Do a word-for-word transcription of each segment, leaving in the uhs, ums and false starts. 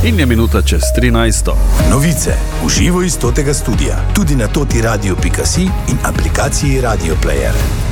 In je minuta čez trinajsto. Novice v živo iz totega studia, tudi na toti radio pika si in aplikaciji Radio Player.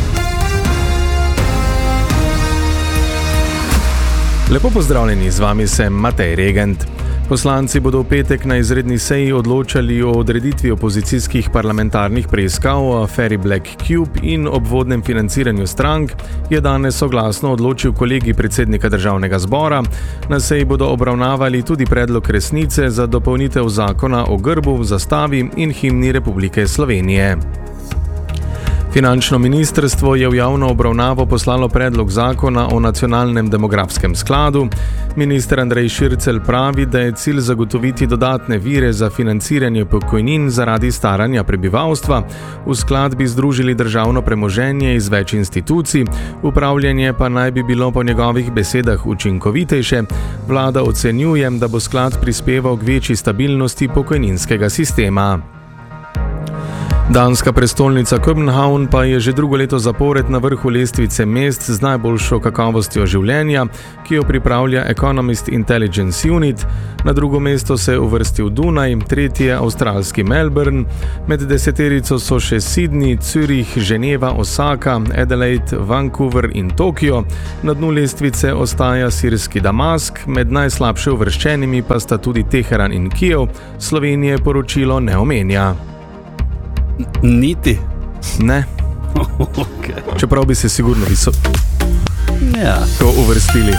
Lepo pozdravljeni, z vami sem Matej Regent. Poslanci bodo v petek na izredni seji odločali o odreditvi opozicijskih parlamentarnih preiskav o aferi Black Cube in obvodnem financiranju strank, je danes soglasno odločil kolegij predsednika Državnega zbora. Na seji bodo obravnavali tudi predlog resnice za dopolnitev zakona o grbu, zastavi in himni Republike Slovenije. Finančno ministrstvo je v javno obravnavo poslalo predlog zakona o nacionalnem demografskem skladu. Minister Andrej Šircelj pravi, da je cilj zagotoviti dodatne vire za financiranje pokojnin zaradi staranja prebivalstva. V sklad bi združili državno premoženje iz več institucij, upravljanje pa naj bi bilo po njegovih besedah učinkovitejše. Vlada ocenjuje, da bo sklad prispeval k večji stabilnosti pokojninskega sistema. Danska prestolnica København pa je že drugo leto zapored na vrhu lestvice mest z najboljšo kakovostjo življenja, ki jo pripravlja Economist Intelligence Unit. Na drugo mesto se je uvrstil Dunaj, tretje avstralski Melbourne, med deseterico so še Sydney, Zürich, Ženeva, Osaka, Adelaide, Vancouver in Tokio. Na dnu lestvice ostaja sirski Damask, med najslabše uvrščenimi pa sta tudi Teheran in Kijev. Slovenije poročilo ne omenja. Niti? Ne. Okay. Čeprav bi se sigurno visoko ja. uvrstili.